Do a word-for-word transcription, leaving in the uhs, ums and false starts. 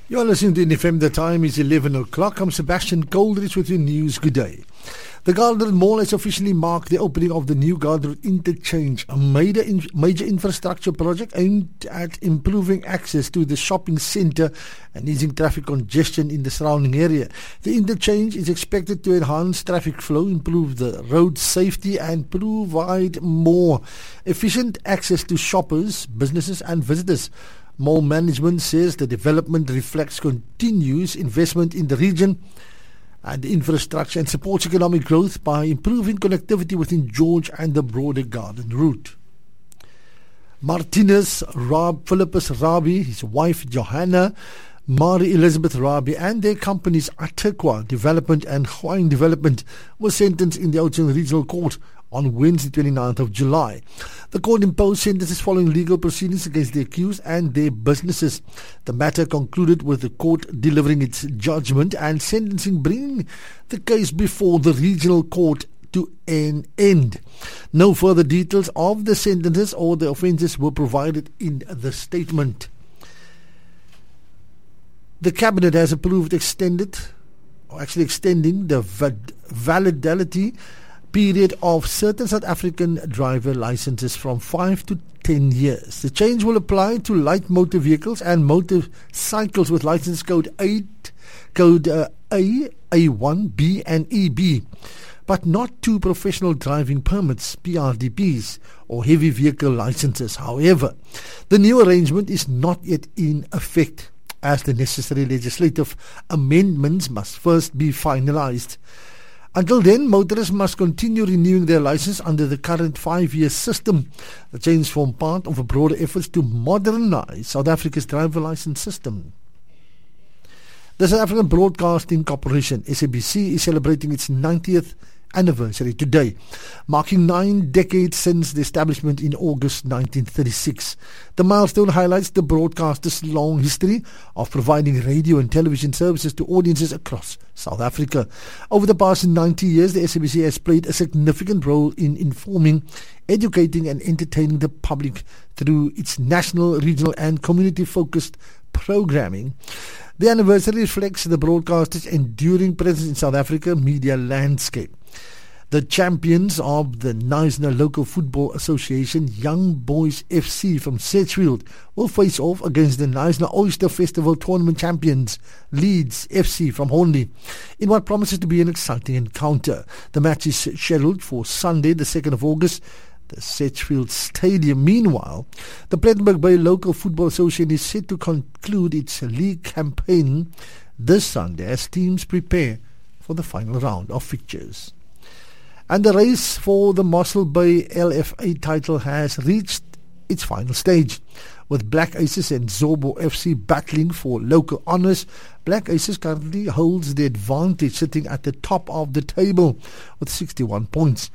You're listening to N F M. The time is eleven o'clock. I'm Sebastian Coldridge with your news. Good day. The Garden Mall has officially marked the opening of the new Garden Interchange, a major, in, major infrastructure project aimed at improving access to the shopping centre and easing traffic congestion in the surrounding area. The interchange is expected to enhance traffic flow, improve the road safety and provide more efficient access to shoppers, businesses and visitors. Mall management says the development reflects continuous investment in the region and infrastructure and supports economic growth by improving connectivity within George and the broader Garden route. Martinez Rab, Philippus Rabi, his wife Johanna, Mary Elizabeth Rabi and their companies Atequa Development and Hwang Development were sentenced in the Oudtshoorn Regional Court on Wednesday, twenty-ninth of July. The court imposed sentences following legal proceedings against the accused and their businesses. The matter concluded with the court delivering its judgment and sentencing, bringing the case before the regional court to an end. No further details of the sentences or the offences were provided in the statement. The Cabinet has approved extended, or actually extending the validity period of certain South African driver licenses from five to ten years. The change will apply to light motor vehicles and motorcycles with license code eight, code uh, A, A one, B and E B, but not to professional driving permits, P R D Ps, or heavy vehicle licenses. However, the new arrangement is not yet in effect, as the necessary legislative amendments must first be finalized. Until then, motorists must continue renewing their license under the current five-year system. The change forms part of a broader effort to modernize South Africa's driver license system. The South African Broadcasting Corporation, S A B C, is celebrating its ninetieth anniversary today, marking nine decades since the establishment in August nineteen thirty-six. The milestone highlights the broadcaster's long history of providing radio and television services to audiences across South Africa. Over the past ninety years, the S A B C has played a significant role in informing, educating and entertaining the public through its national, regional and community-focused programming. The anniversary reflects the broadcaster's enduring presence in South Africa media landscape. The champions of the Knysna Local Football Association, Young Boys F C from Sedgefield, will face off against the Knysna Oyster Festival Tournament champions, Leeds F C from Hornby, in what promises to be an exciting encounter. The match is scheduled for Sunday, the second of August, the Sedgefield Stadium. Meanwhile, the Plettenberg Bay Local Football Association is set to conclude its league campaign this Sunday as teams prepare for the final round of fixtures. And the race for the Mossel Bay L F A title has reached its final stage, with Black Aces and Zobo F C battling for local honours. Black Aces currently holds the advantage, sitting at the top of the table with sixty-one points.